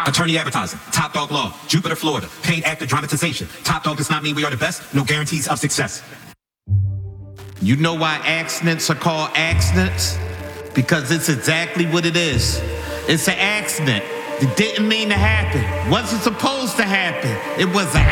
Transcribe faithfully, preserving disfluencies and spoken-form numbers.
Attorney advertising, Top Dog Law, Jupiter, Florida, paid actor dramatization. Top Dog does not mean we are the best, no guarantees of success. You know why accidents are called accidents? Because it's exactly what it is. It's an accident. It didn't mean to happen. Wasn't supposed to happen. It was an